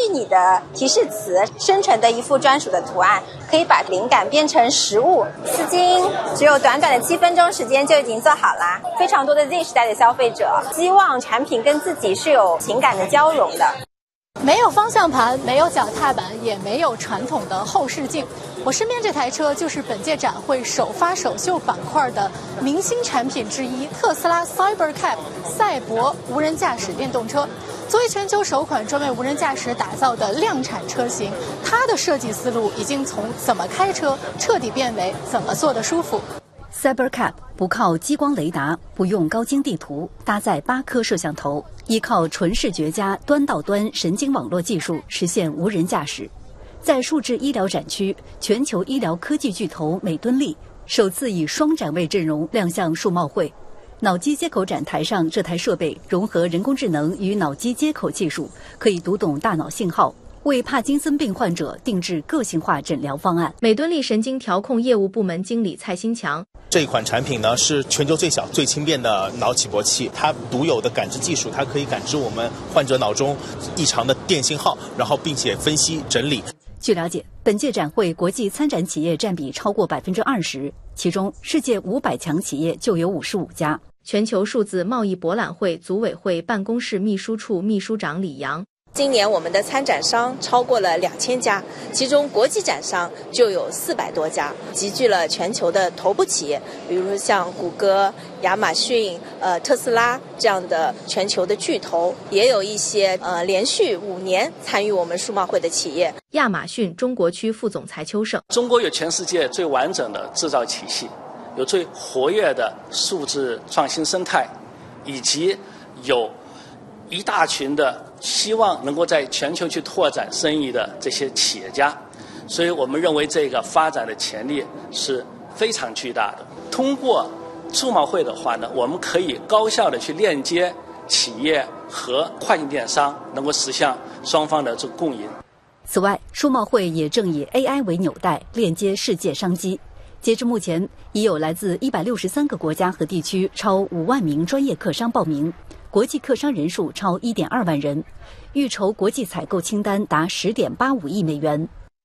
拟的提示词生成的一幅专属的图案，可以把灵感变成实物。丝巾只有短短的7分钟时间就已经做好啦。非常多的 Z 时代的消费者希望产品跟自己是有情感的交融的。 没有方向盘，没有脚踏板，也没有传统的后视镜。我身边这台车就是本届展会首发首秀板块的明星产品之一——特斯拉 Cybercab 赛博无人驾驶电动车。作为全球首款专为无人驾驶打造的量产车型，它的设计思路已经从怎么开车彻底变为怎么做的舒服。 Cybercab 不靠激光雷达，不用高精地图，搭载8颗摄像头，依靠纯视觉加端到端神经网络技术实现无人驾驶。在数字医疗展区，全球医疗科技巨头美敦力首次以双展位阵容亮相数贸会。脑机接口展台上，这台设备融合人工智能与脑机接口技术，可以读懂大脑信号，为帕金森病患者定制个性化诊疗方案。 美敦力神经调控业务部门经理蔡新强： 这一款产品呢是全球最小、最轻便的脑起搏器，它独有的感知技术，它可以感知我们患者脑中异常的电信号，然后并且分析整理。 据了解，本届展会国际参展企业占比超过20%，其中世界500强企业就有55家。 全球数字贸易博览会组委会办公室秘书处秘书长李阳： 今年我们的参展商超过了2000家，其中国际展商就有400多家，集聚了全球的头部企业，比如像谷歌、亚马逊、特斯拉这样的全球的巨头，也有一些连续5年参与我们数贸会的企业。 亚马逊中国区副总裁邱胜： 中国有全世界最完整的制造体系，有最活跃的数字创新生态，以及有一大群的希望能够在全球去拓展生意的这些企业家，所以我们认为这个发展的潜力是非常巨大的。通过数贸会的话呢，我们可以高效的去链接企业和跨境电商，能够实现双方的这个共赢。 此外，数贸会也正以 AI 为纽带，链接世界商机。截至目前，已有来自163个国家和地区超5万名专业客商报名，国际客商人数超1.2万人，预筹国际采购清单达10.85亿美元。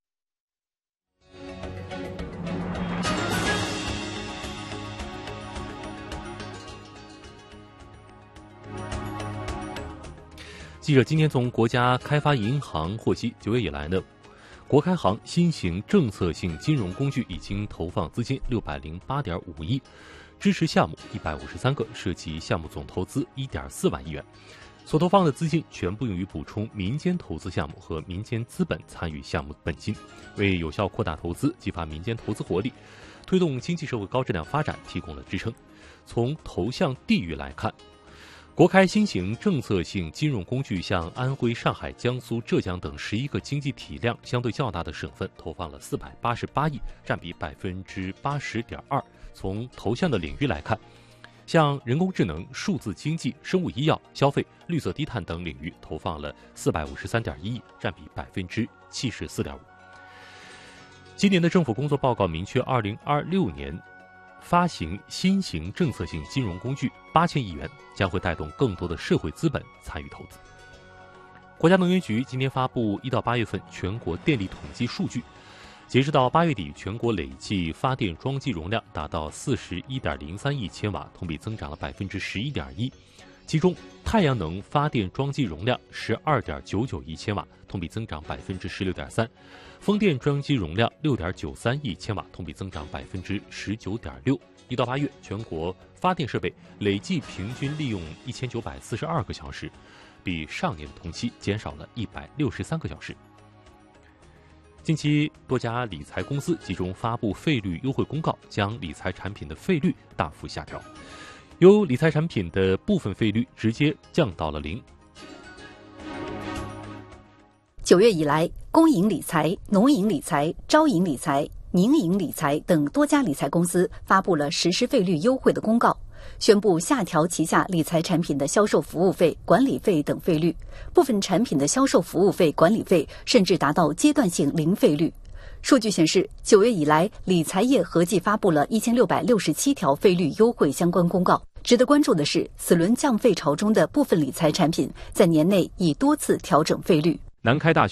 记者今天从国家开发银行获悉，9月以来呢，国开行新型政策性金融工具已经投放资金608.5亿，支持项目153个，涉及项目总投资1.4万亿元。所投放的资金全部用于补充民间投资项目和民间资本参与项目本金，为有效扩大投资、激发民间投资活力，推动经济社会高质量发展提供了支撑。从投向地域来看，国开新型政策性金融工具向安徽、上海、江苏、浙江等11个经济体量相对较大的省份投放了488亿，占比80.2%。从投向的领域来看，像人工智能、数字经济、生物医药、消费、绿色低碳等领域投放了453.1亿，占比74.5%。今年的政府工作报告明确，2026年发行新型政策性金融工具8000亿元，将会带动更多的社会资本参与投资。国家能源局今天发布1到8月份全国电力统计数据，截止到8月底，全国累计发电装机容量达到41.03亿千瓦，同比增长了11.1%。其中，太阳能发电装机容量12.99亿千瓦，同比增长16.3%；风电装机容量6.93亿千瓦，同比增长19.6%。1到8月，全国发电设备累计平均利用1942个小时，比上年同期减少了163个小时。近期，多家理财公司集中发布费率优惠公告，将理财产品的费率大幅下调，有理财产品的部分费率直接降到了0%。 9月以来，公营理财、农营理财、招银理财、民营理财等多家理财公司发布了实施费率优惠的公告，宣布下调旗下理财产品的销售服务费、管理费等费率，部分产品的销售服务费、管理费甚至达到阶段性0费率。数据显示，9月以来，理财业合计发布了1667条费率优惠相关公告。值得关注的是，此轮降费潮中的部分理财产品在年内已多次调整费率。 南开大学